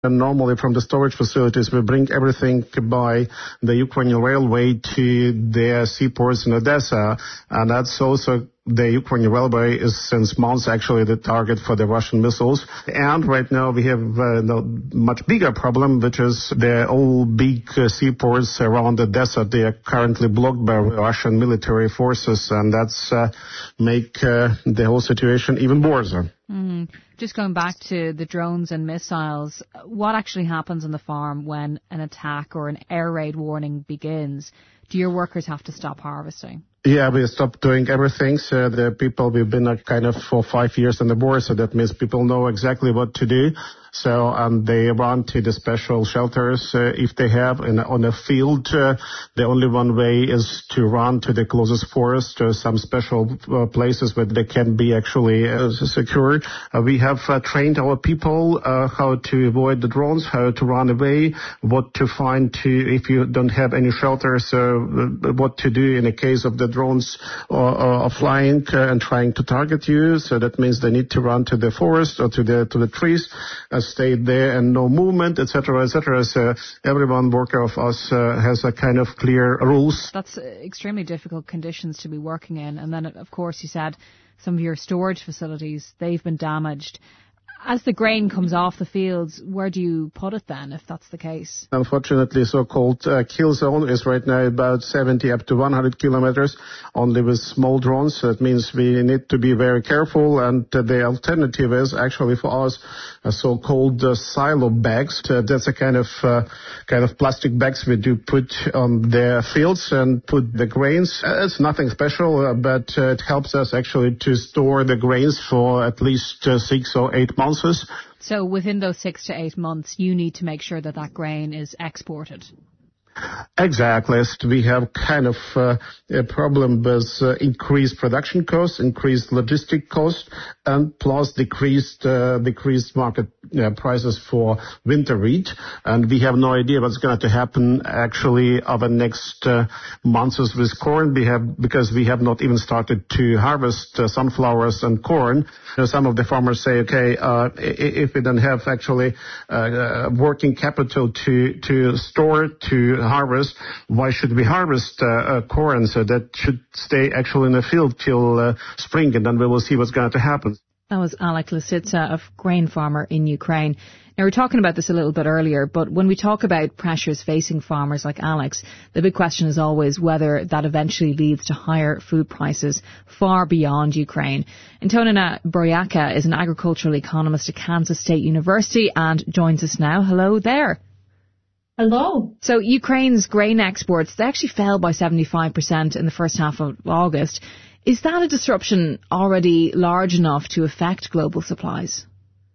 And normally from the storage facilities, we bring everything by the Ukrainian railway to their seaports in Odessa. And that's also the Ukrainian railway is since months actually the target for the Russian missiles. And right now we have a much bigger problem, which is the all big seaports around Odessa. They are currently blocked by Russian military forces, and that's make the whole situation even worse. Just going back to the drones and missiles, what actually happens on the farm when an attack or an air raid warning begins? Do your workers have to stop harvesting? Yeah, we stopped doing everything. So the people, we've been kind of for 5 years on the board, so that means people know exactly what to do. So they run to the special shelters if they have on a field. The only one way is to run to the closest forest or some special places where they can be actually secured. We have trained our people how to avoid the drones, how to run away, what to find if you don't have any shelters, what to do in the case of the drones are flying and trying to target you. So that means they need to run to the forest or to the trees, stay there and no movement, etc., etc. So everyone worker of us has a kind of clear rules. That's extremely difficult conditions to be working in. And then, of course, you said some of your storage facilities, they've been damaged. As the grain comes off the fields, where do you put it then, if that's the case? Unfortunately, so-called kill zone is right now about 70 up to 100 kilometers, only with small drones. So it means we need to be very careful. And the alternative is actually for us so-called silo bags. That's a kind of plastic bags we do put on the fields and put the grains. It's nothing special, but it helps us actually to store the grains for at least 6 or 8 months. So within those 6 to 8 months, you need to make sure that that grain is exported. Exactly. We have kind of a problem with increased production costs, increased logistic costs, and plus decreased market prices for winter wheat. And we have no idea what's going to happen actually over the next months with corn. Because we have not even started to harvest sunflowers and corn. Some of the farmers say, okay, if we don't have actually working capital to store, to harvest, why should we harvest corn? So that should stay actually in the field till spring, and then we will see what's going to happen. That was Alek Lisitsa, a grain farmer in Ukraine. Now, we were talking about this a little bit earlier, but when we talk about pressures facing farmers like Alex, the big question is always whether that eventually leads to higher food prices far beyond Ukraine. Antonina Boryaka is an agricultural economist at Kansas State University and joins us now. Hello there. Hello. So Ukraine's grain exports, they actually fell by 75% in the first half of August. Is that a disruption already large enough to affect global supplies?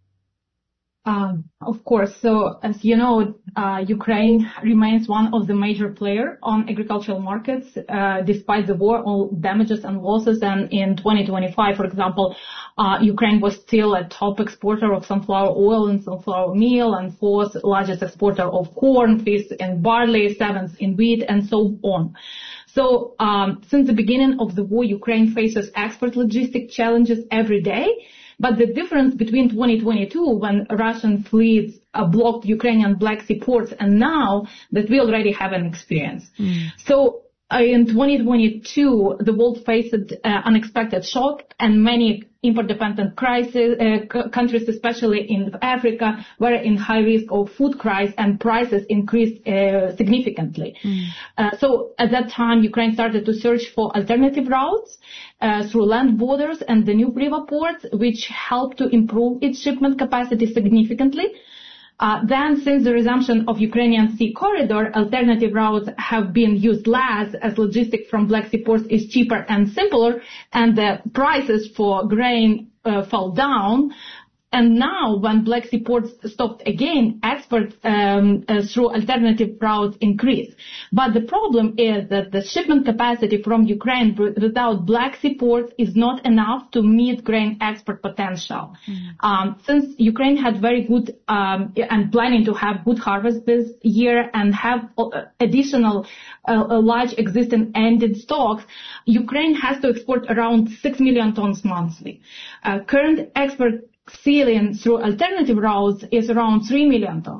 Of course. So, as you know, Ukraine remains one of the major players on agricultural markets, despite the war, all damages and losses. And in 2025, for example, Ukraine was still a top exporter of sunflower oil and sunflower meal, and fourth largest exporter of corn, fifth in barley, seventh in wheat, and so on. So, since the beginning of the war, Ukraine faces export logistic challenges every day. But the difference between 2022, when Russian fleets blocked Ukrainian Black Sea ports, and now that we already have an experience. So in 2022, the world faced unexpected shock, and many import-dependent countries, especially in Africa, were in high risk of food crisis, and prices increased significantly. So at that time, Ukraine started to search for alternative routes through land borders and the new river ports, which helped to improve its shipment capacity significantly. Then, since the resumption of Ukrainian Sea Corridor, alternative routes have been used less, as logistics from Black Sea ports is cheaper and simpler, and the prices for grain fell down. And now, when Black Sea ports stopped again, exports through alternative routes increased. But the problem is that the shipment capacity from Ukraine without Black Sea ports is not enough to meet grain export potential. Since Ukraine had very good and planning to have good harvest this year and have additional large existing ended stocks, Ukraine has to export around 6 million tons monthly. Current export ceiling through alternative routes is around 3 million tons.